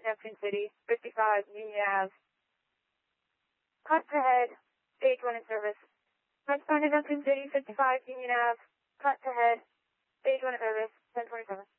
Neptune City, 55 Union Ave. Cut ahead, stage 1 in service. Respond to Neptune City, 55 Union Ave. Cut ahead, stage 1 in service, 1027.